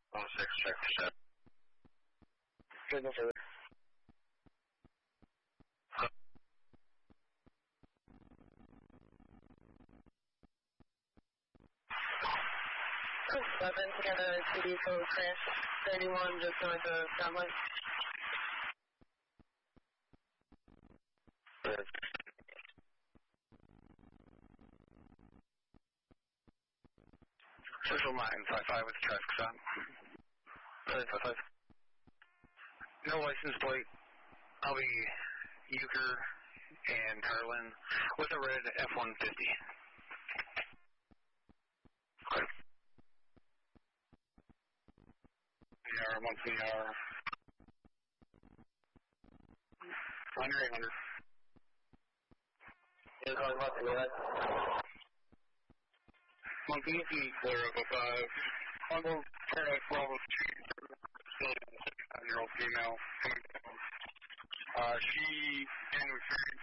106, check the set. Okay, no further. Weapons, got a CD code crash 31 just north of Stoplight. Central 955 with the traffic stop. 955. No license plate. I'll be Euchre and Carlin with a red F-150. Okay. PR, 1 PR. Under 800. You're calling up to the red? 150, clear up a 5. I'll go Paradise Bravo 2, 65-year-old female coming down. She came with food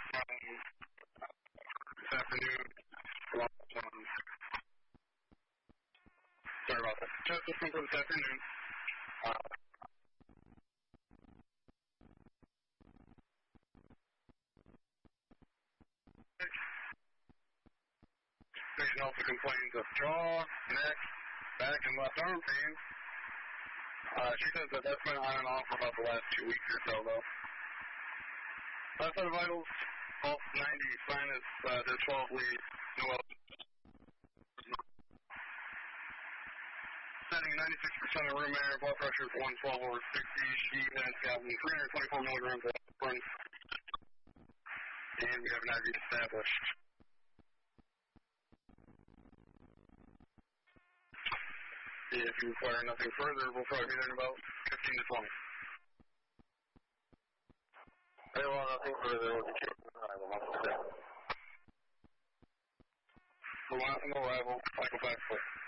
this afternoon. Sorry about that. Just listening for this afternoon. Patient also complains of jaw, neck, back, and left arm pain. She says that that's been on and off for about the last 2 weeks or so, though. Last set of vitals, pulse 90, sinus, there's 12 leads, no else. Setting 96% of room air, blood pressure is 112 over 60. She has gotten 324 milligrams of aspirin, and we have an IV established. If you require nothing further, we'll probably be there in about 15 to 20. Very well, nothing further. We'll get you. Arrival, Michael Baxley.